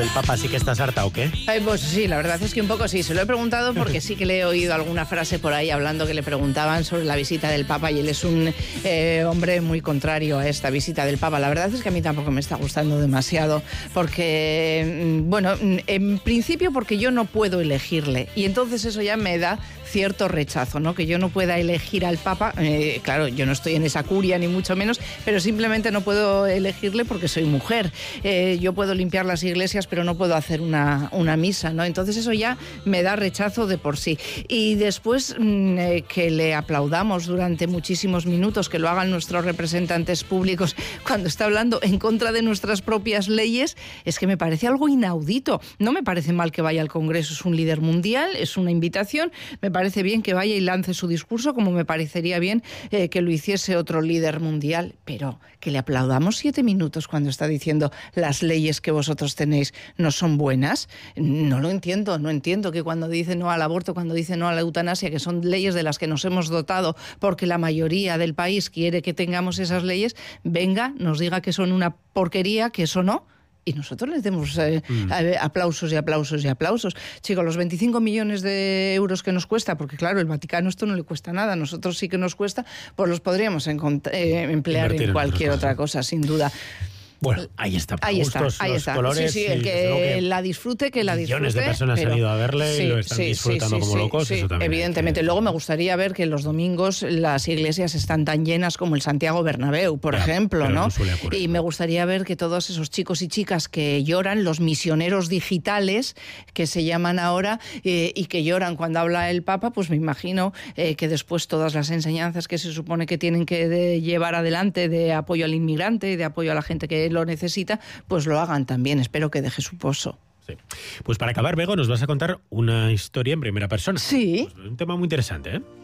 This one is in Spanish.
del Papa sí que estás harta o qué? Pues sí, la verdad es que un poco sí. Se lo he preguntado porque sí que le he oído alguna frase por ahí hablando que le preguntaban sobre la visita del Papa y él es un hombre muy contrario a esta visita del Papa. La verdad es que a mí tampoco me está gustando demasiado porque, bueno, en principio porque yo no puedo elegirle y entonces eso ya me da cierto rechazo, ¿no? Que yo no pueda elegir al Papa. Claro, yo no estoy en esa curia ni mucho menos, pero simplemente no puedo elegirle porque soy mujer. Yo puedo limpiar las iglesias, pero no puedo hacer una misa, ¿no? Entonces eso ya me da rechazo de por sí. Y después que le aplaudamos durante muchísimos minutos, que lo hagan nuestros representantes públicos cuando está hablando en contra de nuestras propias leyes, es que me parece algo inaudito. No me parece mal que vaya al Congreso, es un líder mundial, es una invitación, me parece bien que vaya y lance su discurso, como me parecería bien que lo hiciese otro líder mundial, pero que le aplaudamos 7 minutos cuando está diciendo las leyes que vosotros tenéis no son buenas. No lo entiendo, no entiendo que cuando dice no al aborto, cuando dice no a la eutanasia, que son leyes de las que nos hemos dotado porque la mayoría del país quiere que tengamos esas leyes, venga, nos diga que son una porquería, que eso no. Y nosotros les demos aplausos y aplausos y aplausos. Chicos, los 25 millones de euros que nos cuesta, porque claro, el Vaticano esto no le cuesta nada, a nosotros sí que nos cuesta, pues los podríamos emplear Invertir en cualquier otra cosa, sin duda. Bueno, ahí está. Ahí está. Colores, sí, el que la disfrute, que la disfrute. Millones de personas han ido a verle y lo están disfrutando como locos. Sí, eso también evidentemente. Luego me gustaría ver que los domingos las iglesias están tan llenas como el Santiago Bernabéu, por ejemplo, ¿no? Y me gustaría ver que todos esos chicos y chicas que lloran, los misioneros digitales, que se llaman ahora, y que lloran cuando habla el Papa, pues me imagino que después todas las enseñanzas que se supone que tienen que llevar adelante de apoyo al inmigrante, de apoyo a la gente que lo necesita, pues lo hagan también. Espero que deje su pozo. Sí. Pues para acabar, Bego, nos vas a contar una historia en primera persona. Sí. Pues un tema muy interesante, ¿eh?